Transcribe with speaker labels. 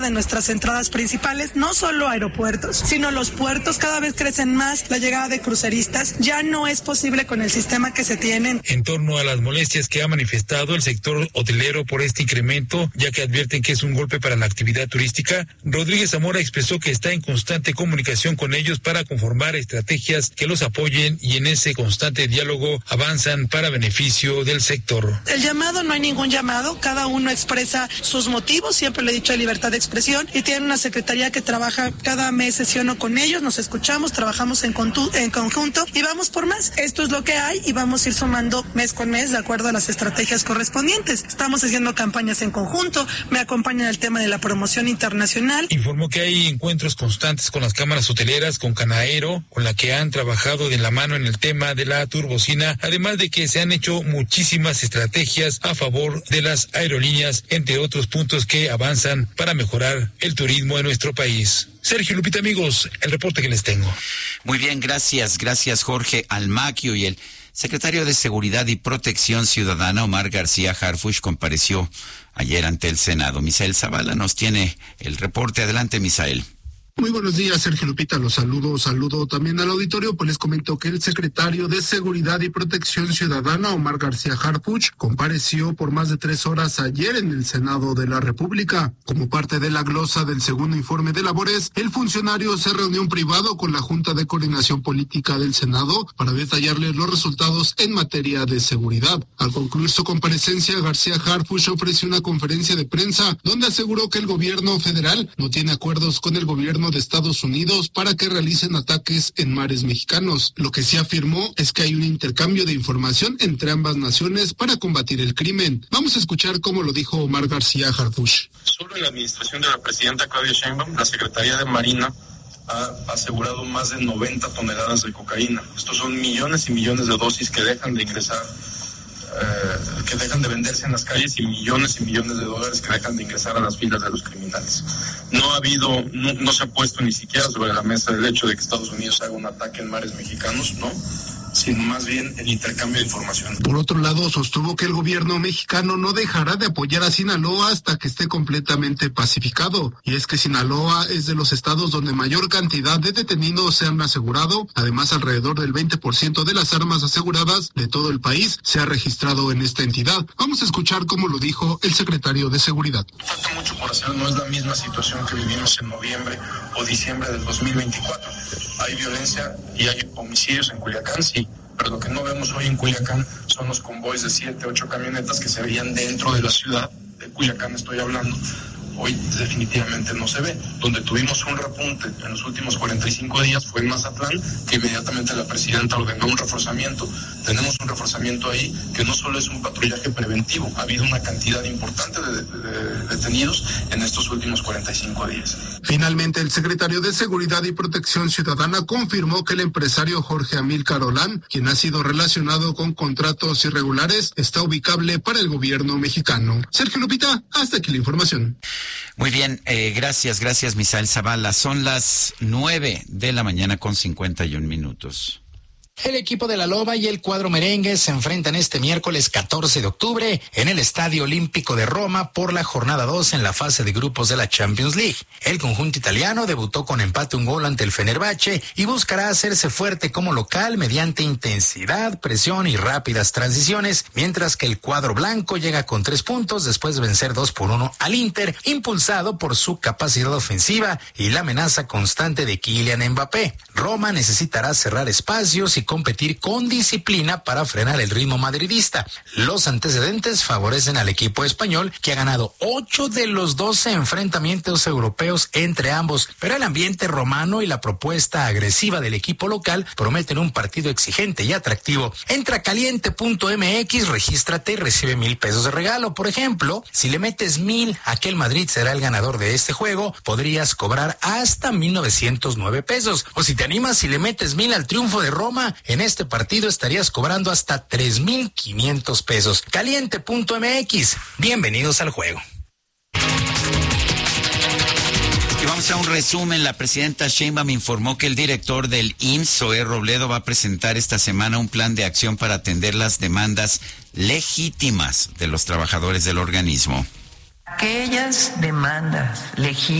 Speaker 1: de nuestras entradas principales, no solo aeropuertos, sino los puertos. Cada vez crecen más la llegada de cruceristas. Ya no es posible con el sistema que se tienen.
Speaker 2: En torno a las molestias que ha manifestado el sector hotelero por este incremento, ya que advierten que es un golpe para la actividad turística, Rodríguez Zamora expresó que está en constante comunicación con ellos para conformar estrategias que los apoyen y en ese constante diálogo avanzan para beneficio del sector.
Speaker 1: El llamado, no hay ningún llamado, cada uno expresa sus motivos, siempre le he dicho, hay libertad de expresión y tienen una secretaría que trabaja cada mes, sesiono con ellos, nos escuchamos, trabajamos en conjunto y vamos por más. Esto es lo que hay y vamos a ir sumando mes con mes de acuerdo a las estrategias correspondientes. Estamos haciendo campañas en conjunto, me acompaña el tema de la promoción internacional.
Speaker 2: Informó que hay encuentros constantes con las cámaras hoteleras, con Canaero, con la que han trabajado de la mano en el tema de la turbocina, además de que se han hecho muchísimas estrategias a favor de las aerolíneas, entre otros puntos que avanzan para mejorar el turismo en nuestro país. Sergio, Lupita, amigos, el reporte que les tengo.
Speaker 3: Muy bien, gracias Jorge Almaquio. Y el secretario de Seguridad y Protección Ciudadana, Omar García Harfuch, compareció ayer ante el Senado. Misael Zavala nos tiene el reporte. Adelante, Misael.
Speaker 4: Muy buenos días, Sergio, Lupita, los saludo también al auditorio, pues les comento que el secretario de Seguridad y Protección Ciudadana, Omar García Harfuch, compareció por más de 3 horas ayer en el Senado de la República. Como parte de la glosa del segundo informe de labores, el funcionario se reunió en privado con la Junta de Coordinación Política del Senado para detallarles los resultados en materia de seguridad. Al concluir su comparecencia, García Harfuch ofreció una conferencia de prensa donde aseguró que el gobierno federal no tiene acuerdos con el gobierno de Estados Unidos para que realicen ataques en mares mexicanos. Lo que sí afirmó es que hay un intercambio de información entre ambas naciones para combatir el crimen. Vamos a escuchar cómo lo dijo Omar García Harfuch.
Speaker 5: Solo en la administración de la presidenta Claudia Sheinbaum, la Secretaría de Marina ha asegurado más de 90 toneladas de cocaína. Estos son millones y millones de dosis que dejan de ingresar, que dejan de venderse en las calles y millones de dólares que dejan de ingresar a las filas de los criminales. No se ha puesto ni siquiera sobre la mesa el hecho de que Estados Unidos haga un ataque en mares mexicanos, ¿no? Sino más bien el intercambio de información.
Speaker 4: Por otro lado, sostuvo que el gobierno mexicano no dejará de apoyar a Sinaloa hasta que esté completamente pacificado. Y es que Sinaloa es de los estados donde mayor cantidad de detenidos se han asegurado. Además, alrededor del 20% de las armas aseguradas de todo el país se ha registrado en esta entidad. Vamos a escuchar cómo lo dijo el secretario de Seguridad.
Speaker 5: Falta mucho por hacer, no es la misma situación que vivimos en noviembre o diciembre del 2024. Hay violencia y hay homicidios en Culiacán, sí, pero lo que no vemos hoy en Culiacán son los convoys de 7, 8 camionetas que se veían dentro de la ciudad, de Culiacán estoy hablando. Hoy definitivamente no se ve. Donde tuvimos un repunte en los últimos 45 días fue en Mazatlán, que inmediatamente la presidenta ordenó un reforzamiento. Tenemos un reforzamiento ahí que no solo es un patrullaje preventivo, ha habido una cantidad importante de detenidos en estos últimos 45 días.
Speaker 4: Finalmente, el secretario de Seguridad y Protección Ciudadana confirmó que el empresario Jorge Amílcar Olán, quien ha sido relacionado con contratos irregulares, está ubicable para el gobierno mexicano. Sergio, Lupita, hasta aquí la información.
Speaker 3: Muy bien, gracias, Misael Zavala. Son las 9:51 a.m.
Speaker 6: El equipo de la Loba y el cuadro merengue se enfrentan este miércoles 14 de octubre en el Estadio Olímpico de Roma por la jornada 2 en la fase de grupos de la Champions League. El conjunto italiano debutó con empate 1-1 ante el Fenerbahce y buscará hacerse fuerte como local mediante intensidad, presión y rápidas transiciones, mientras que el cuadro blanco llega con 3 puntos después de vencer 2-1 al Inter, impulsado por su capacidad ofensiva y la amenaza constante de Kylian Mbappé. Roma necesitará cerrar espacios y competir con disciplina para frenar el ritmo madridista. Los antecedentes favorecen al equipo español, que ha ganado 8 de los 12 enfrentamientos europeos entre ambos, pero el ambiente romano y la propuesta agresiva del equipo local prometen un partido exigente y atractivo. Entra a caliente.mx, regístrate y recibe $1,000 de regalo. Por ejemplo, si le metes 1,000 a que el Madrid será el ganador de este juego, podrías cobrar hasta $1,909. O si te animas y le metes 1,000 al triunfo de Roma, en este partido estarías cobrando hasta $3,500. Caliente.mx. Bienvenidos al juego.
Speaker 3: Y vamos a un resumen. La presidenta Sheinbaum informó que el director del IMSS, Zoé Robledo, va a presentar esta semana un plan de acción para atender las demandas legítimas de los trabajadores del organismo.
Speaker 7: Aquellas demandas legítimas